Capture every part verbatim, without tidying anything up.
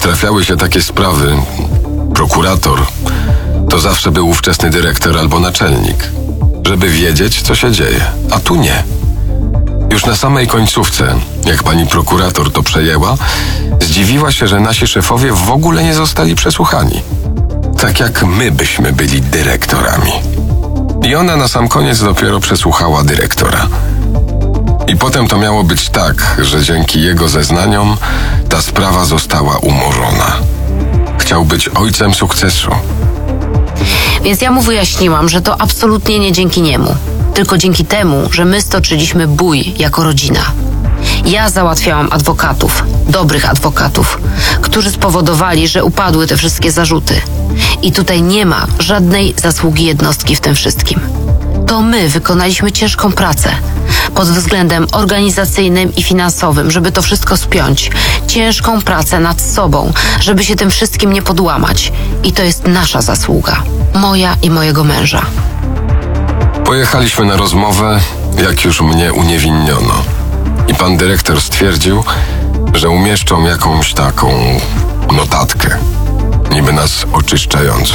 trafiały się takie sprawy, prokurator to zawsze był ówczesny dyrektor albo naczelnik, żeby wiedzieć, co się dzieje, a tu nie. Już na samej końcówce, jak pani prokurator to przejęła, zdziwiła się, że nasi szefowie w ogóle nie zostali przesłuchani. Tak jak my byśmy byli dyrektorami. I ona na sam koniec dopiero przesłuchała dyrektora. I potem to miało być tak, że dzięki jego zeznaniom ta sprawa została umorzona. Chciał być ojcem sukcesu. Więc ja mu wyjaśniłam, że to absolutnie nie dzięki niemu, tylko dzięki temu, że my stoczyliśmy bój jako rodzina. Ja załatwiałam adwokatów, dobrych adwokatów, którzy spowodowali, że upadły te wszystkie zarzuty. I tutaj nie ma żadnej zasługi jednostki w tym wszystkim. To my wykonaliśmy ciężką pracę pod względem organizacyjnym i finansowym, żeby to wszystko spiąć. Ciężką pracę nad sobą, żeby się tym wszystkim nie podłamać. I to jest nasza zasługa. Moja i mojego męża. Pojechaliśmy na rozmowę, jak już mnie uniewinniono. I pan dyrektor stwierdził, że umieszczą jakąś taką notatkę, niby nas oczyszczającą.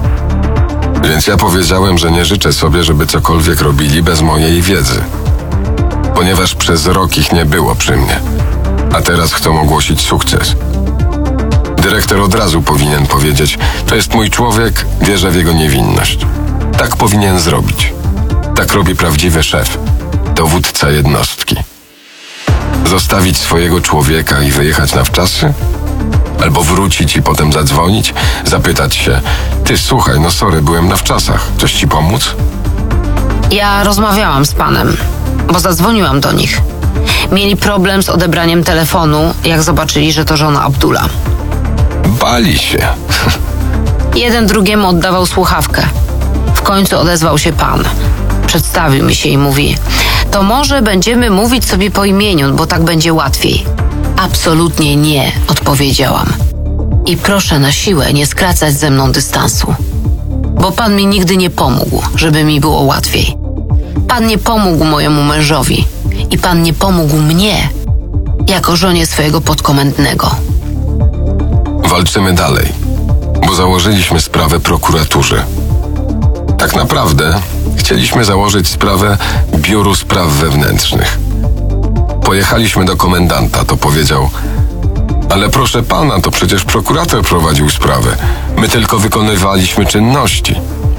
Więc ja powiedziałem, że nie życzę sobie, żeby cokolwiek robili bez mojej wiedzy. Ponieważ przez rok ich nie było przy mnie. A teraz chcą ogłosić sukces. Dyrektor od razu powinien powiedzieć: to jest mój człowiek, wierzę w jego niewinność. Tak powinien zrobić. Tak robi prawdziwy szef, dowódca jednostki. Zostawić swojego człowieka i wyjechać na wczasy? Albo wrócić i potem zadzwonić, zapytać się: ty, słuchaj, no sorry, byłem na wczasach, coś ci pomóc? Ja rozmawiałam z panem, bo zadzwoniłam do nich. Mieli problem z odebraniem telefonu, jak zobaczyli, że to żona Abdula. Bali się. Jeden drugiemu oddawał słuchawkę. W końcu odezwał się pan. Przedstawił mi się i mówi: to może będziemy mówić sobie po imieniu, bo tak będzie łatwiej. Absolutnie nie, odpowiedziałam. I proszę na siłę nie skracać ze mną dystansu. Bo pan mi nigdy nie pomógł, żeby mi było łatwiej. Pan nie pomógł mojemu mężowi i pan nie pomógł mnie jako żonie swojego podkomendnego. Walczymy dalej, bo założyliśmy sprawę prokuraturze. Tak naprawdę chcieliśmy założyć sprawę Biuru Spraw Wewnętrznych. Pojechaliśmy do komendanta, to powiedział: ale proszę pana, to przecież prokurator prowadził sprawę. My tylko wykonywaliśmy czynności.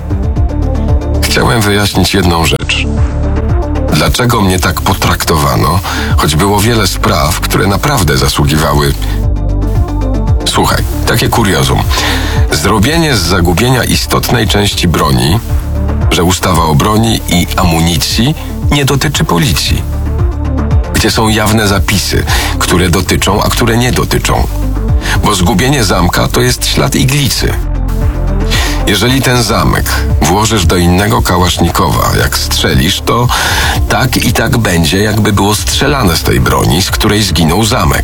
Chciałem wyjaśnić jedną rzecz. Dlaczego mnie tak potraktowano, choć było wiele spraw, które naprawdę zasługiwały... Słuchaj, takie kuriozum. Zrobienie z zagubienia istotnej części broni, że ustawa o broni i amunicji nie dotyczy policji. Gdzie są jawne zapisy, które dotyczą, a które nie dotyczą. Bo zgubienie zamka to jest ślad iglicy. Jeżeli ten zamek włożysz do innego kałasznikowa, jak strzelisz, to tak i tak będzie, jakby było strzelane z tej broni, z której zginął zamek.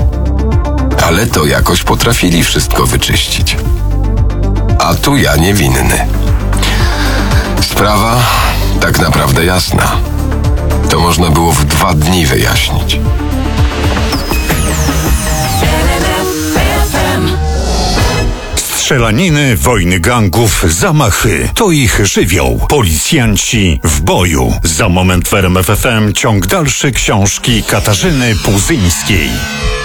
Ale to jakoś potrafili wszystko wyczyścić. A tu ja niewinny. Sprawa tak naprawdę jasna. To można było w dwa dni wyjaśnić. Strzelaniny, wojny gangów, zamachy. To ich żywioł. Policjanci w boju. Za moment w R M F F M ciąg dalszy książki Katarzyny Puzyńskiej.